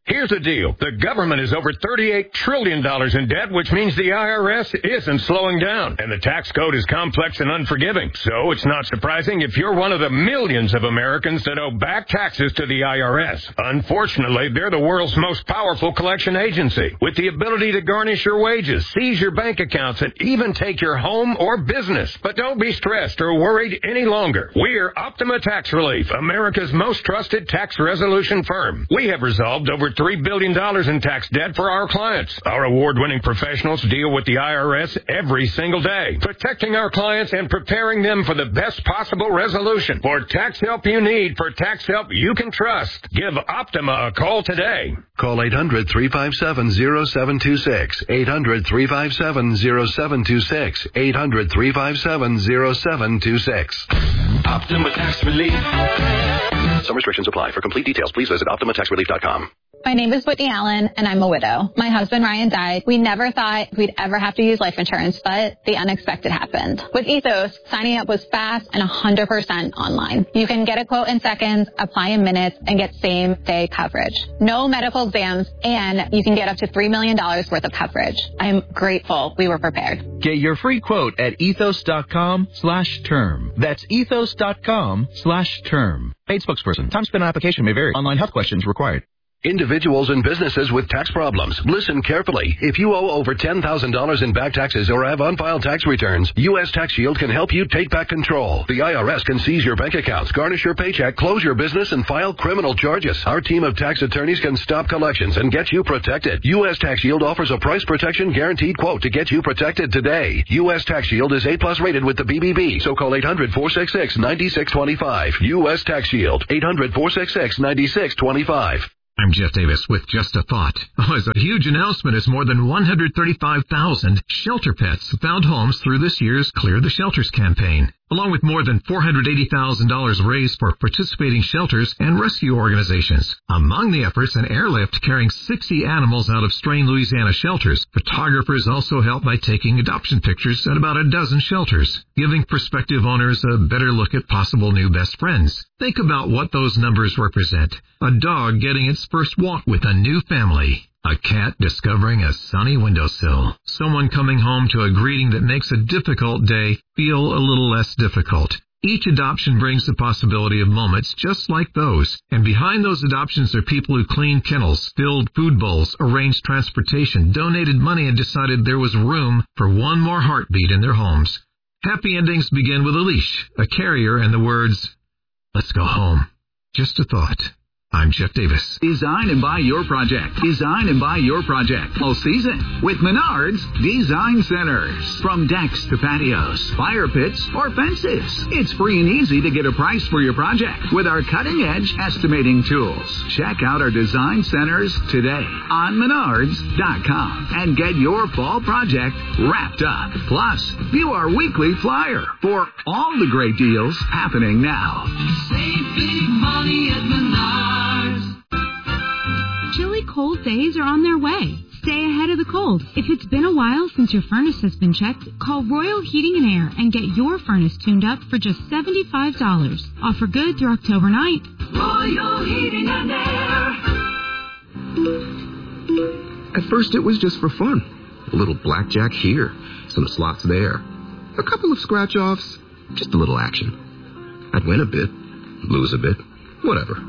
Here's the deal. The government is over $38 trillion in debt, which means the IRS isn't slowing down. And the tax code is complex and unforgiving. So it's not surprising if you're one of the millions of Americans that owe back taxes to the IRS. Unfortunately, they're the world's most powerful collection agency, with the ability to garnish your wages, seize your bank accounts, and even take your home or business. But don't be stressed or worried any longer. We're Optima Tax Relief, America's most trusted tax resolution firm. We have resolved over $3 billion in tax debt for our clients. Our award-winning professionals deal with the IRS every single day, protecting our clients and preparing them for the best possible resolution. For tax help you need, for tax help you can trust, give Optima a call today. Call 800-357-0726, 800-357-0726, 800-357-0726. Optima Tax Relief. Some restrictions apply. For complete details, please visit OptimaTaxRelief.com. My name is Whitney Allen, and I'm a widow. My husband, Ryan, died. We never thought we'd ever have to use life insurance, but the unexpected happened. With Ethos, signing up was fast and 100% online. You can get a quote in seconds, apply in minutes, and get same-day coverage. No medical exams, and you can get up to $3 million worth of coverage. I'm grateful we were prepared. Get your free quote at ethos.com/term. That's ethos.com/term. Paid spokesperson. Time spent on application may vary. Online health questions required. Individuals and businesses with tax problems, listen carefully. If you owe over $10,000 in back taxes or have unfiled tax returns, U.S. Tax Shield can help you take back control. The IRS can seize your bank accounts, garnish your paycheck, close your business, and file criminal charges. Our team of tax attorneys can stop collections and get you protected. U.S. Tax Shield offers a price protection guaranteed quote to get you protected today. U.S. Tax Shield is A+ rated with the BBB, so call 800-466-9625. U.S. Tax Shield, 800-466-9625. I'm Jeff Davis with Just a Thought. Oh, it's a huge announcement as more than 135,000 shelter pets found homes through this year's Clear the Shelters campaign, along with more than $480,000 raised for participating shelters and rescue organizations. Among the efforts, an airlift carrying 60 animals out of strained Louisiana shelters. Photographers also helped by taking adoption pictures at about a dozen shelters, giving prospective owners a better look at possible new best friends. Think about what those numbers represent. A dog getting its first walk with a new family. A cat discovering a sunny windowsill. Someone coming home to a greeting that makes a difficult day feel a little less difficult. Each adoption brings the possibility of moments just like those. And behind those adoptions are people who cleaned kennels, filled food bowls, arranged transportation, donated money, and decided there was room for one more heartbeat in their homes. Happy endings begin with a leash, a carrier, and the words, "Let's go home." Just a thought. I'm Jeff Davis. Design and buy your project. Design and buy your project all season with Menards Design Centers. From decks to patios, fire pits, or fences, it's free and easy to get a price for your project with our cutting-edge estimating tools. Check out our design centers today on Menards.com and get your fall project wrapped up. Plus, view our weekly flyer for all the great deals happening now. Save big money at Menards. Chilly cold days are on their way. Stay ahead of the cold. If it's been a while since your furnace has been checked, call Royal Heating and Air and get your furnace tuned up for just $75. Offer good through October 9th. Royal Heating and Air. At first it was just for fun. A little blackjack here, some slots there, a couple of scratch-offs, just a little action. I'd win a bit, lose a bit, whatever.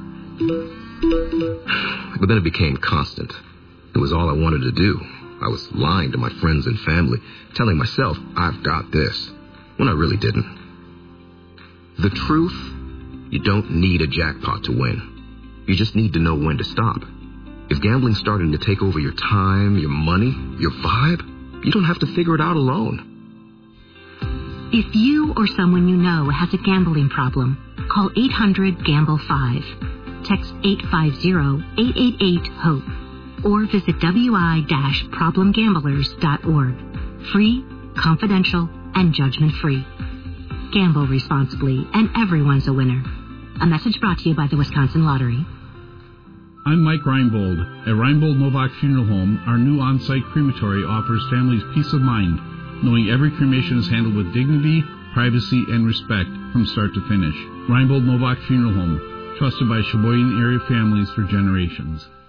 But then it became constant. It was all I wanted to do. I was lying to my friends and family, telling myself, I've got this, when I really didn't. The truth, you don't need a jackpot to win. You just need to know when to stop. If gambling's starting to take over your time, your money, your vibe, you don't have to figure it out alone. If you or someone you know has a gambling problem, call 800-GAMBLE-5. Text 850-888-HOPE or visit wi-problemgamblers.org. Free, confidential, and judgment-free. Gamble responsibly, and everyone's a winner. A message brought to you by the Wisconsin Lottery. I'm Mike Reinbold. At Reinbold Novak Funeral Home, our new on-site crematory offers families peace of mind, knowing every cremation is handled with dignity, privacy, and respect from start to finish. Reinbold Novak Funeral Home, trusted by Sheboygan area families for generations.